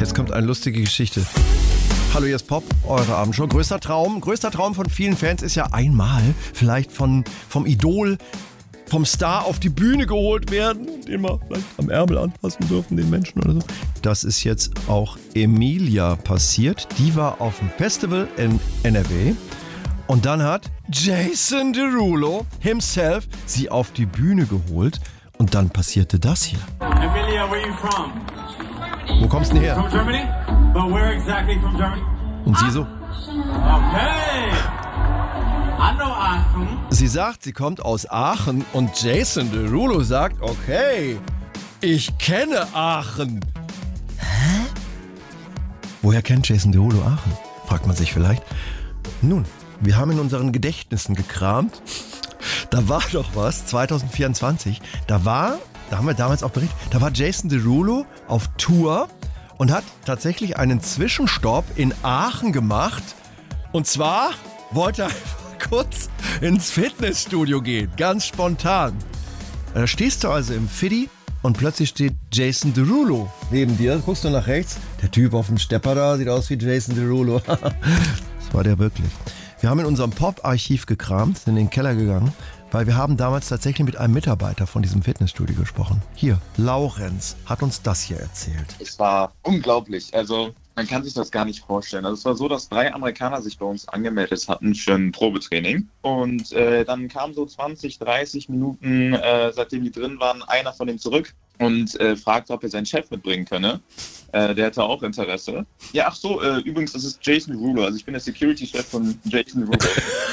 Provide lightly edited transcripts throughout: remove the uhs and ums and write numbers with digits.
Jetzt kommt eine lustige Geschichte. Hallo, hier ist Pop, eure Abendshow. Größter Traum von vielen Fans ist ja einmal vielleicht vom Idol, vom Star auf die Bühne geholt werden, den wir vielleicht am Ärmel anfassen dürfen, den Menschen oder so. Das ist jetzt auch Emilia passiert. Die war auf dem Festival in NRW und dann hat Jason Derulo himself sie auf die Bühne geholt und dann passierte das hier. Emilia, where are you from? Wo kommst du denn her? From Germany? But where exactly from Germany? Und sie so? Okay. I know Aachen. Sie sagt, sie kommt aus Aachen und Jason Derulo sagt, okay, ich kenne Aachen. Hä? Woher kennt Jason Derulo Aachen? Fragt man sich vielleicht. Nun, wir haben in unseren Gedächtnissen gekramt. Da war doch was, 2024, da haben wir damals auch berichtet, da war Jason Derulo auf Tour und hat tatsächlich einen Zwischenstopp in Aachen gemacht. Und zwar wollte er einfach kurz ins Fitnessstudio gehen, ganz spontan. Da stehst du also im Fiddy und plötzlich steht Jason Derulo neben dir. Guckst du nach rechts, der Typ auf dem Stepper da sieht aus wie Jason Derulo. Das war der wirklich. Wir haben in unserem Pop-Archiv gekramt, sind in den Keller gegangen, weil wir haben damals tatsächlich mit einem Mitarbeiter von diesem Fitnessstudio gesprochen. Hier, Laurenz hat uns das hier erzählt. Es war unglaublich. Also man kann sich das gar nicht vorstellen. Also es war so, dass 3 Amerikaner sich bei uns angemeldet hatten für ein Probetraining. Und dann kam so 20, 30 Minuten, seitdem die drin waren, einer von denen zurück und fragte, ob er seinen Chef mitbringen könne. Der hatte auch Interesse. Ja, ach so, übrigens, das ist Jason Derulo. Also ich bin der Security-Chef von Jason Derulo.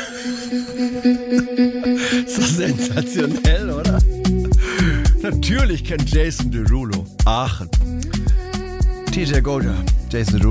So sensationell, oder? Natürlich kennt Jason Derulo Aachen. TJ Goja, Jason Derulo.